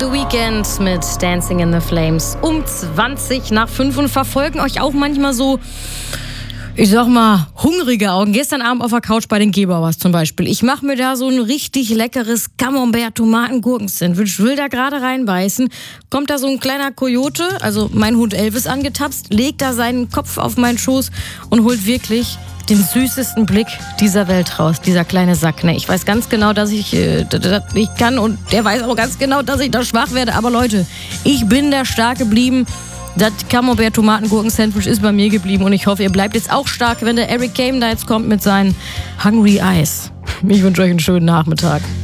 The Weeknd mit Dancing in the Flames. Um 20 nach 5 und verfolgen euch auch manchmal so, ich sag mal, hungrige Augen. Gestern Abend auf der Couch bei den Gebauers zum Beispiel. Ich mache mir da so ein richtig leckeres Camembert-Tomaten-Gurken-Sandwich, will da gerade reinbeißen. Kommt da so ein kleiner Kojote, also mein Hund Elvis angetapst, legt da seinen Kopf auf meinen Schoß und holt wirklich den süßesten Blick dieser Welt raus, dieser kleine Sack. Ne? Ich weiß ganz genau, dass ich kann und der weiß auch ganz genau, dass ich da schwach werde. Aber Leute, ich bin da stark geblieben. Das Camembert-Tomaten-Gurken-Sandwich ist bei mir geblieben und ich hoffe, ihr bleibt jetzt auch stark, wenn der Eric Kame da jetzt kommt mit seinen Hungry Eyes. Ich wünsche euch einen schönen Nachmittag.